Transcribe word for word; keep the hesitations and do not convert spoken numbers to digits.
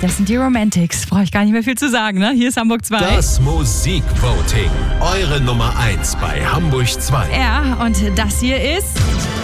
Das sind die Romantics. Brauche ich gar nicht mehr viel zu sagen, ne? Hier ist Hamburg zwei. Das Musikvoting. Eure Nummer eins bei Hamburg zwei. Ja, und das hier ist...